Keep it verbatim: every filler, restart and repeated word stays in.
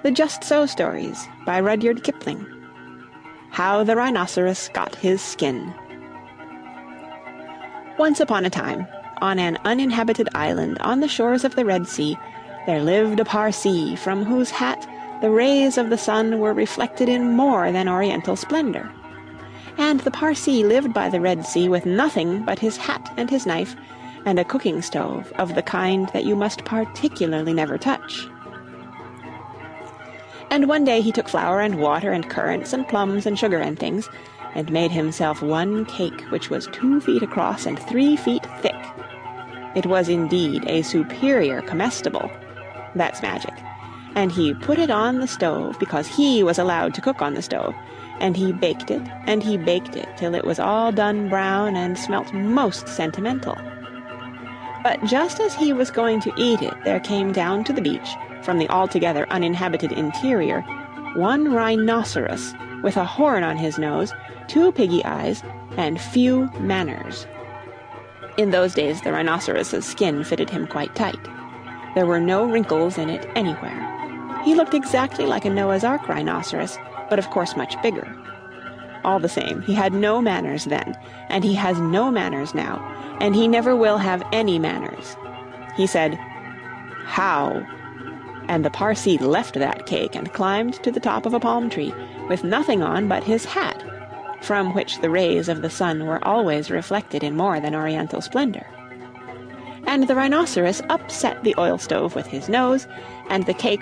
The Just So Stories by Rudyard Kipling. How the Rhinoceros Got His Skin. Once upon a time, on an uninhabited island on the shores of the Red Sea, there lived a Parsee from whose hat the rays of the sun were reflected in more than oriental splendor. And the Parsee lived by the Red Sea with nothing but his hat and his knife, and a cooking stove of the kind that you must particularly never touch. And one day he took flour and water and currants and plums and sugar and things, and made himself one cake which was two feet across and three feet thick. It was indeed a superior comestible. That's magic. And he put it on the stove because he was allowed to cook on the stove, and he baked it, and he baked it till it was all done brown and smelt most sentimental. But just as he was going to eat it, there came down to the beach, from the altogether uninhabited interior, one rhinoceros with a horn on his nose, two piggy eyes, and few manners. In those days the rhinoceros's skin fitted him quite tight. There were no wrinkles in it anywhere. He looked exactly like a Noah's Ark rhinoceros, but of course much bigger. All the same, he had no manners then, and he has no manners now, and he never will have any manners. He said, "How?" And the Parsee left that cake and climbed to the top of a palm tree, with nothing on but his hat, from which the rays of the sun were always reflected in more than oriental splendor. And the rhinoceros upset the oil stove with his nose, and the cake